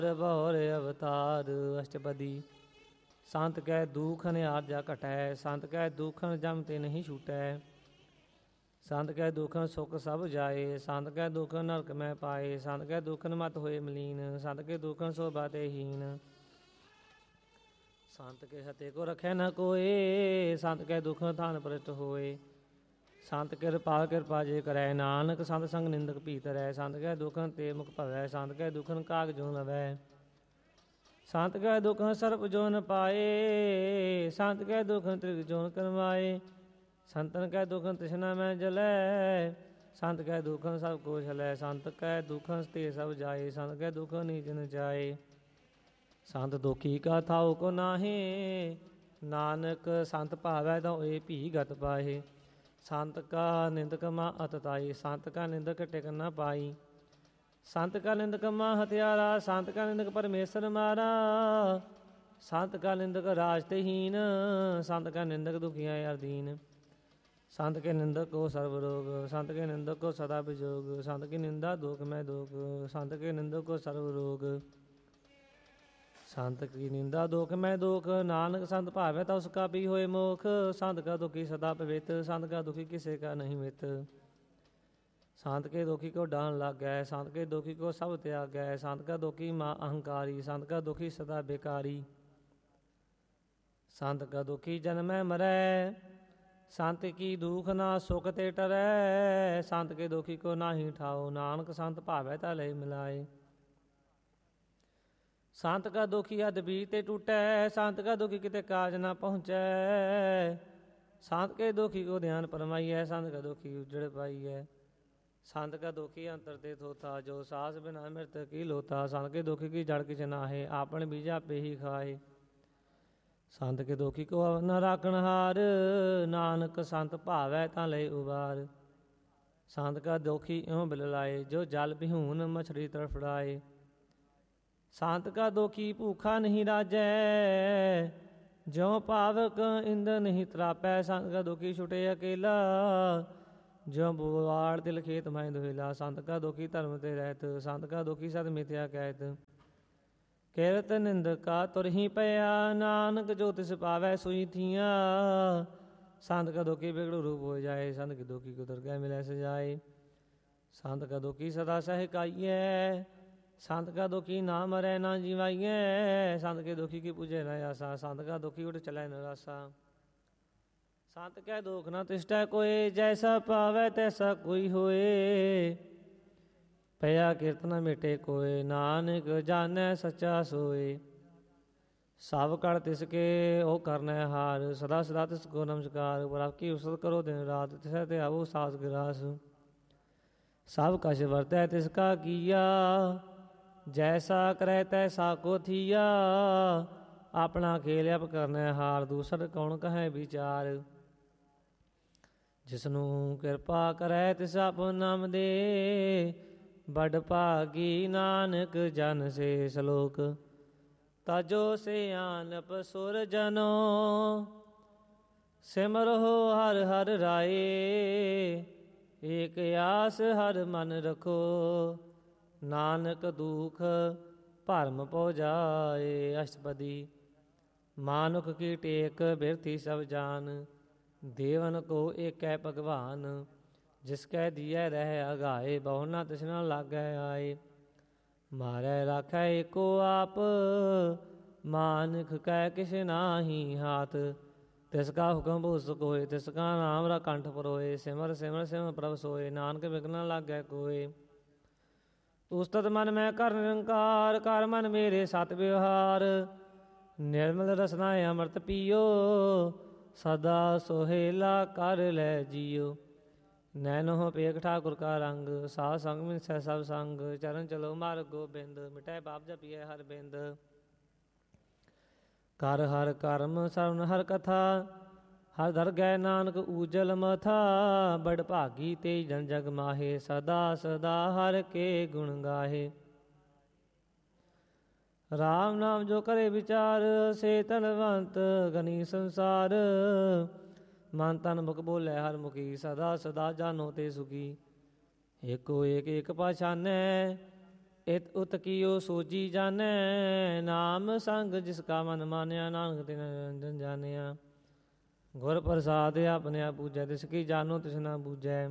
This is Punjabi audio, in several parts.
ਬਹੁਰ ਅਵਤਾਰ। ਅਸ਼ਟਪਦੀ। ਸੰਤ ਕੈ ਦੂਖਨ ਆਰਜਾ ਘਟੈ, ਸੰਤ ਕੈ ਦੂਖਨ ਜਮ ਤੇ ਨਹੀਂ ਛੂਟੈ। ਸੰਤ ਕੈ ਦੂਖਨ ਸੁਖ ਸਭ ਜਾਏ, ਸੰਤ ਕੈ ਦੂਖਨ ਨਰਕ ਮੈਂ ਪਾਏ। ਸੰਤ ਕੈ ਦੂਖਨ ਮਤ ਹੋਏ ਮਲੀਨ, ਸੰਤ ਕੇ ਦੂਖਨ ਸੋਭਾ ਤੇ ਹੀਨ। ਸੰਤ ਕੇ ਹਤੇ ਕੋ ਰਖੈ ਨ ਕੋਏ, ਸੰਤ ਕੈ ਦੂਖਨ ਥਾਨ ਪ੍ਰਸਟ ਹੋਏ। ਸੰਤ ਕਿਰਪਾ ਕਿਰਪਾ ਜੇ ਕਰੈ, ਨਾਨਕ ਸੰਤ ਸੰਗ ਨਿੰਦਕ ਭੀਤਰੈ। ਸੰਤ ਕੈ ਦੂਖਨ ਤੇ ਮੁਖ ਭਵੈ, ਸੰਤ ਕੈ ਦੂਖਨ ਕਾਗ ਜੋ ਲਵੈ। ਸੰਤ ਕੈ ਦੂਖਨ ਸਰਪ ਜੋ ਨ ਪਾਏ, ਸੰਤ ਕੈ ਦੂਖਨ ਤ੍ਰਿਗ ਜੋ ਨ ਕਰਮਾਏ। ਸੰਤਨ ਕੈ ਦੂਖਨ ਤ੍ਰਿਸ਼ਨਾ ਮੈਂ ਜਲੈ, ਸੰਤ ਕੈ ਦੂਖਨ ਸਭ ਕੋ ਛਲੈ। ਸੰਤ ਕੈ ਦੂਖਨ ਤੇ ਸਭ ਜਾਏ, ਸੰਤ ਕੈ ਦੂਖਨ ਨੀਚ ਨ ਜਾਏ। ਸੰਤ ਦੁਖੀ ਕਾ ਥਾਉ ਕੋ ਨਾਹੀ, ਨਾਨਕ ਸੰਤ ਭਾਵੈ ਤਾਂ ਏ ਭੀ ਗਤ ਪਾਹੇ। ਸੰਤ ਕਾ ਨਿੰਦਕ ਮਾ ਅਤਤਾਈ, ਸੰਤ ਕਾ ਨਿੰਦਕ ਟਿਕ ਨ ਪਾਈ। ਸੰਤ ਕਾ ਨਿੰਦਕ ਮਾ ਹਥਿਆਰਾ, ਸੰਤ ਕਾ ਨਿੰਦਕ ਪਰਮੇਸ਼ਰ ਮਾਰਾ। ਸੰਤ ਕਾ ਨਿੰਦਕ ਰਾਜ ਤੇ ਹੀਨ, ਸੰਤ ਕਾ ਨਿੰਦਕ ਦੁਖੀਆਂ ਅਰਦੀਨ। ਸੰਤ ਕੇ ਨਿੰਦਕ ਕੋ ਸਰਬ ਰੋਗ, ਸੰਤ ਕੇ ਨਿੰਦਕ ਕੋ ਸਦਾ ਵਿਜੋਗ। ਸੰਤ ਕੀ ਨਿੰਦਾ ਦੁਖ ਮੈਂ ਦੁਖ, ਸੰਤ ਕੇ ਨਿੰਦਕ ਕੋ ਸਰਬ ਰੋਗ। ਸੰਤ ਕੀ ਨਿੰਦਾ ਦੁਖ ਮੈਂ ਦੁਖ, ਨਾਨਕ ਸੰਤ ਭਾਵੈ ਤਾਂ ਉਸਕਾ ਵੀ ਹੋਏ ਮੋਖ। ਸੰਤ ਕਾ ਦੁਖੀ ਸਦਾ ਪਵਿੱਤ, ਸੰਤ ਕਾ ਦੁਖੀ ਕਿਸੇ ਕਾ ਨਹੀਂ ਮਿਤ। ਸੰਤ ਕੇ ਦੁਖੀ ਕੋ ਡਾਨ ਲਾਗੈ, ਸੰਤ ਕੇ ਦੁਖੀ ਕੋ ਸਭ ਤਿਆਗੈ। ਸੰਤ ਕਾ ਦੁਖੀ ਮਾ ਅਹੰਕਾਰੀ, ਸੰਤ ਕਾ ਦੁਖੀ ਸਦਾ ਬੇਕਾਰੀ। ਸੰਤ ਕਾ ਦੁਖੀ ਜਨਮੈ ਮਰੈ, ਸੰਤ ਕੀ ਦੁਖ ਨਾ ਸੁਖ ਤੇ ਟਰੈ। ਸੰਤ ਕੇ ਦੁਖੀ ਕੋ ਨਾਹੀ ਠਾਓ, ਨਾਨਕ ਸੰਤ ਭਾਵੈ ਤਾਂ ਲੈ ਮਿਲਾਏ। ਸੰਤ ਕਾ ਦੁਖੀ ਅਦ ਬੀਜ ਤੇ ਟੂਟੈ, ਸੰਤ ਕਾ ਦੁਖੀ ਕਿਤੇ ਕਾਜ ਨਾ ਪਹੁੰਚੈ। ਸੰਤ ਕੇ ਦੁਖੀ ਕੋ ਧਿਆਨ ਪਰਮਾਈਐ, ਸੰਤ ਕਾ ਦੁਖੀ ਉਜੜ ਪਾਈਐ। ਸੰਤ ਕਾ ਦੁਖੀ ਅੰਤਰ ਤੇ ਥੋਥਾ, ਜੋ ਸਾਸ ਬਿਨਾ ਮਿਰਤ ਕੀ ਲੋਥਾ। ਸੰਤ ਕੇ ਦੁਖੀ ਕੀ ਜੜ ਕਿਛ ਨਾਹੇ, ਆਪਣ ਬੀਜਾ ਪੇ ਹੀ ਖਾਏ। ਸੰਤ ਕੇ ਦੁਖੀ ਕੋ ਨ ਰਾਖਣ ਹਾਰ, ਨਾਨਕ ਸੰਤ ਭਾਵੈ ਤਾਂ ਲੈ ਉਬਾਰ। ਸੰਤ ਕਾ ਦੁਖੀ ਇਉਂ ਬਿਲ ਲਾਏ, ਜੋ ਜਲ ਬਿਹੂਨ ਮਛਲੀ ਤੜਫੜਾਏ। ਸੰਤ ਕਾ ਦੁਖੀ ਭੂਖਾ ਨਹੀਂ ਰਾਜੈ, ਜਿਉ ਪਾਵਕ ਇੰਦਰ ਨਹੀਂ ਤਰਾਪੈ। ਸੰਤ ਕਾ ਦੁਖੀ ਛੁਟੇ ਅਕੇਲਾ, ਜਿਉ ਬੁਆੜ ਤਿਲ ਖੇਤ ਮੈਂ ਦੁਹੇਲਾ। ਸੰਤ ਕਾ ਦੁਖੀ ਧਰਮ ਤੇ ਰਹਿਤ, ਸੰਤ ਕਾ ਦੁਖੀ ਸਤ ਮਿਥਿਆ ਕਹਿਤ। ਕਿਰਤ ਨਿੰਦਕਾ ਤੁਰ ਹੀ ਪਿਆ, ਨਾਨਕ ਜੋ ਤਿਸ ਪਾਵੈ ਸੋਈ ਥੀਆ। ਸੰਤ ਕਾ ਦੁਖੀ ਬਿਗੜੂ ਰੂਪ ਹੋ ਜਾਏ, ਸੰਤ ਕੀ ਦੁਖੀ ਕੋ ਦਰਗਹਿ ਮਿਲੈ ਸਜਾਏ। ਸੰਤ ਕਾ ਦੁਖੀ ਸਦਾ ਸਹਿਕਾਈਐ, ਸੰਤ ਕਾ ਦੁਖੀ ਨਾ ਮਰੈ ਨਾ ਜੀਵਾਈਐ। ਸੰਤ ਕੇ ਦੁਖੀ ਕੀ ਪੂਜੈ ਨ ਆਸਾ, ਸੰਤ ਕਾ ਦੁਖੀ ਉਠ ਚਲੈ ਨ ਰਾਸਾ। ਸੰਤ ਕੈ ਦੁਖ ਨ ਤਿਸਟੈ ਕੋਏ, ਜੈਸਾ ਪਾਵੈ ਤੈਸਾ ਕੋਈ ਹੋਏ। ਭਇਆ ਕਿਰਤ ਨ ਮਿਟੇ ਕੋਏ, ਨਾਨਕ ਜਾਣੈ ਸੱਚਾ ਸੋਏ। ਸਭ ਕੜ ਤਿਸ ਕੇ ਉਹ ਕਰਨੈ ਹਾਰ, ਸਦਾ ਸਦਾ ਤਿਸ ਕੋ ਨਮਸਕਾਰ। ਪ੍ਰਭ ਕੀ ਉਸਤ ਕਰੋ ਦਿਨ ਰਾਤ, ਤਿਸੈ ਤੇ ਆਵੋ ਸਾਸ ਗਿਰਾਸ। ਸਭ ਕਛ ਵਰਤੈ ਤਿਸ ਕਾ ਕੀਆ, ਜੈਸਾ ਕਰੈ ਤੈਸਾ ਕੋ ਥੀਆ। ਆਪਣਾ ਖੇਲ ਆਪ ਕਰਨੈ ਹਾਰ, ਦੂਸਰ ਕੌਣ ਕਹੈ ਵਿਚਾਰ। ਜਿਸਨੂੰ ਕਿਰਪਾ ਕਰੈ ਤਿਸ ਆਪੁ ਨਾਮ ਦੇ, ਬੜ ਭਾਗੀ ਨਾਨਕ ਜਨ ਸੇ ਸਲੋਕ। ਤਾਜੋ ਸਿਆਣਪ ਸੁਰ ਜਨੋ, ਸਿਮਰੋ ਹਰਿ ਹਰਿ ਰਾਏ। ਏਕ ਆਸ ਹਰਿ ਮਨ ਰਖੋ, ਨਾਨਕ ਦੁਖ ਭਰਮ ਪਉ ਜਾਏ। ਅਸ਼ਟਪਦੀ। ਮਾਨੁਖ ਕੀ ਟੇਕ ਬਿਰਥੀ ਸਭ ਜਾਨ, ਦੇਵਨ ਕੋ ਏਕੈ ਭਗਵਾਨ। ਜਿਸ ਕੈ ਦੀਐ ਰਹਿ ਅਗਾਏ, ਬਹੁ ਨਾ ਤਿਸਨਾ ਲਾਗੈ ਆਏ। ਮਾਰੈ ਰਾਖੈ ਏਕੋ ਆਪ, ਮਾਨੁਖ ਕੈ ਕਿਛ ਨਾਹੀ ਹਾਥ। ਤਿਸ ਕਾ ਹੁਕਮ ਭੂਸਕ ਹੋਏ, ਤਿਸ ਕਾ ਨਾਮ ਰਾ ਕੰਠ ਪਰੋਏ। ਸਿਮਰ ਸਿਮਰ ਸਿਮਰ ਪ੍ਰਭ ਸੋਏ, ਨਾਨਕ ਬਿਘਨ ਨ ਲਾਗੈ ਕੋਏ। ਉਸਤਤ ਮਨ ਮੈਂ ਕਰ ਨਿਰੰਕਾਰ, ਕਰ ਮਨ ਮੇਰੇ ਸਤ ਵਿਵਹਾਰ। ਨਿਰਮਲ ਰਸਨਾ ਅੰਮ੍ਰਿਤ ਪੀਓ, ਸਦਾ ਸੋਹੇਲਾ ਕਰ ਲੈ ਜੀਓ। ਨੈਨੋ ਪੇਖ ਠਾਕੁਰ ਕਾ ਰੰਗ, ਸਾਧ ਸੰਗ ਮਿਲਸੈ ਸਭ ਸੰਗ। ਚਰਨ ਚਲੋ ਮਾਰਗ ਗੋਬਿੰਦ, ਮਿਟੈ ਪਾਪ ਜਪੀਐ ਹਰਿ ਬਿੰਦ। ਕਰ ਹਰ ਕਰਮ ਸਰਵਨ ਹਰ ਕਥਾ, ਹਰ ਦਰਗਹਿ ਨਾਨਕ ਊਜਲ ਮਥਾ। ਬੜ ਭਾਗੀ ਤੇ ਜਨ ਜਗ ਮਾਹੇ, ਸਦਾ ਸਦਾ ਹਰਿ ਕੇ ਗੁਣ ਗਾਹੇ। ਰਾਮ ਨਾਮ ਜੋ ਕਰੇ ਵਿਚਾਰ, ਸੇ ਧਨਵੰਤ ਗਨੀ ਸੰਸਾਰ। ਮਨ ਤਨ ਮੁਖ ਬੋਲੇ ਹਰ ਮੁਖੀ, ਸਦਾ ਸਦਾ ਜਾਨੋ ਤੇ ਸੁਖੀ। ਏਕੋ ਏਕ ਏਕ ਪਛਾਨੈ, ਇਤ ਉਤ ਕੀਓ ਸੋਜੀ ਜਾਣੈ, ਨਾਮ ਸੰਗ ਜਿਸ ਕਾ ਮਨ ਮਾਨਿਆ, ਨਾਨਕ ਤਿਨ ਨਿਰੰਜਨ ਜਾਣਿਆ। ਗੁਰ ਪ੍ਰਸਾਦ ਆਪਣੇ ਆਪ ਪੂਜੈ, ਤਿਸ ਕੀ ਜਾਨੋ ਤਿਸ ਨਾ ਬੂਝੈ।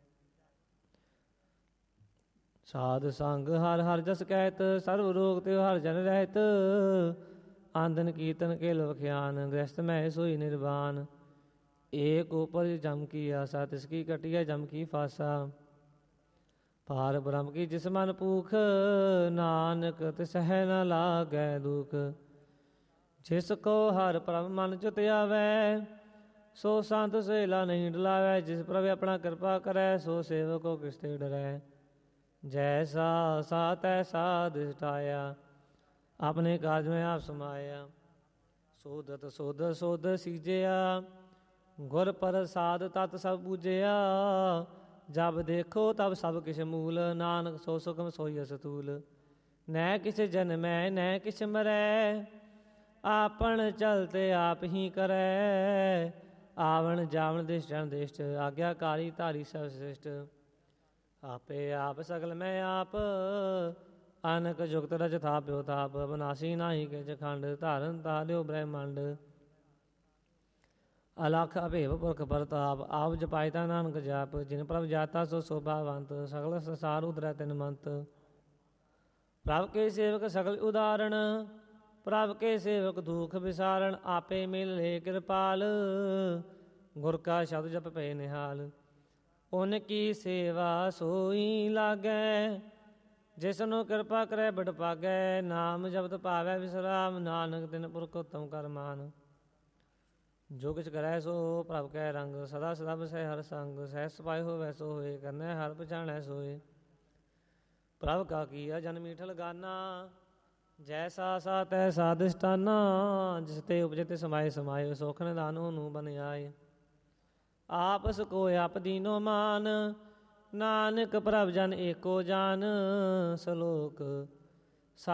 ਸਾਧ ਸੰਗ ਹਰ ਹਰ ਜਸ ਕਹਿਤ, ਸਰਬ ਰੋਗ ਤੇ ਹਰ ਜਨ ਰਹਿਤ। ਆਂਦਨ ਕੀਰਤਨ ਕੇ ਲਵਖਿਆਨ, ਗ੍ਰਸਤ ਮੈਂ ਸੋਈ ਨਿਰਵਾਨ। ਏਕ ਉਪਰ ਜਮ ਕੀ ਆਸਾ, ਤਿਸ ਕੀ ਕਟਿਆ ਜਮ ਕੀ ਫਾਸਾ। ਪਾਰ ਬ੍ਰਹਮ ਕੀ ਜਿਸ ਮਨ ਭੂਖ, ਨਾਨਕ ਤਿਸ ਹੈ ਨ ਲਾਗੈ ਦੁਖ। ਜਿਸ ਕੋ ਹਰ ਪ੍ਰਭ ਮਨ ਚਿਤ ਆਵੈ, ਸੋ ਸੰਤ ਸੇਲਾ ਨਹੀਂ ਡਲਾਵੈ। ਜਿਸ ਪ੍ਰਭ ਆਪਣਾ ਕਿਰਪਾ ਕਰੈ, ਸੋ ਸੇਵਕ ਕੋ ਕਿਸ ਤੇ ਡਰੈ। ਜੈਸਾ ਸਾ ਤੈਸਾ ਦਿਸਟਾਇਆ, ਆਪਣੇ ਕਾਜ ਮੈਂ ਆਪ ਸਮਾਇਆ। ਸੋਧਤ ਸੋਧ ਸੋਧ ਸੀਜਿਆ, ਗੁਰ ਪ੍ਰਸਾਦ ਤਤ ਸਭ ਬੂਝਿਆ। ਜਬ ਦੇਖੋ ਤਬ ਸਭ ਕਿਛ ਮੂਲ, ਨਾਨਕ ਸੋ ਸੁਖਮ ਸੋਈ ਅਸਤੂਲ। ਨੈ ਕਿਛ ਜਨਮੈ ਨੈ ਕਿਛ ਮਰੈ, ਆਪਨ ਚਲਤੇ ਆਪ ਹੀ ਕਰੈ। ਆਵਣ ਜਾਵਣ ਦਿਸ਼ਟਨ ਦਿਸ਼ਟ, ਆਗਿਆਕਾਰੀ ਧਾਰੀ ਸਭ ਸ੍ਰਿਸ਼ਟ। ਆਪੇ ਆਪ ਸਗਲ ਮੈਂ ਆਪ, ਅਨਕ ਜੁਗਤ ਰਚ ਥਾਪਿਓ ਤਾਪ। ਅਬਨਾਸੀ ਨਾਹੀ ਕਿਛ ਖੰਡ, ਧਾਰਨ ਤਾਰਿਓ ਬ੍ਰਹਮੰਡ। ਅਲਖ ਅਭੇਵ ਪੁਰਖ ਪ੍ਰਤਾਪ, ਆਪ ਜਪਾਇਤਾ ਨਾਨਕ ਜਾਪ। ਜਿਨ ਪ੍ਰਭ ਜਾਤਾ ਸੋ ਸੋਭਾਵੰਤ, ਸਗਲ ਸੰਸਾਰ ਉਧਰੈ ਤਿਨ ਮੰਤ। ਪ੍ਰਭ ਕੇ ਸੇਵਕ ਸਗਲ ਉਦਾਹਰਣ, ਪ੍ਰਭ ਕੇ ਸੇਵਕ ਦੁਖ ਵਿਸਾਰਣ। ਆਪੇ ਮਿਲ ਲੇ ਕਿਰਪਾਲ, ਗੁਰ ਕਾ ਸ਼ਬਦ ਜਪ ਪਏ ਨਿਹਾਲ। ਉਨ ਕੀ ਸੇਵਾ ਸੋਈ ਲਾਗੈ, ਜਿਸਨੂੰ ਕਿਰਪਾ ਕਰੈ ਬਿਡ ਪਾਗੈ। ਨਾਮ ਜਪਤ ਭਾਵੈ ਵਿਸਰਾਮ, ਨਾਨਕ ਤਿਨ ਪੁਰਖ ਉਤਮ ਕਰ ਮਾਨ। ਜੋ ਕਿਛ ਕਰੈ ਸੋ ਪ੍ਰਭ ਕੈ ਰੰਗ, ਸਦਾ ਸਦਾ ਵਸੈ ਹਰ ਸੰਗ। ਸਹਿ ਸਪਾਇ ਹੋਵੈ ਸੋ ਹੋਏ, ਕਰਨੈ ਹਰ ਪਛਾਣੈ ਸੋਏ। ਪ੍ਰਭ ਕਾ ਕੀਆ ਜਨ ਮੀਠਲ ਗਾਨਾ, ਜੈਸਾ ਸਾ ਤੈਸਾ ਦਿਸਟਾਨਾ। ਜਿਸ ਤੇ ਉਪਜੇ ਤੇ ਸਮਾਏ ਸਮਾਏ, ਸੋਖ ਨਿਦਾਨ ਉਹਨੂੰ ਬਨ ਆਏ। ਆਪਸ ਕੋ ਆਪ ਦੀਨੋ ਮਾਨ, ਨਾਨਕ ਪ੍ਰਭ ਜਨ ਏਕੋ ਜਾਨ। ਸਲੋਕ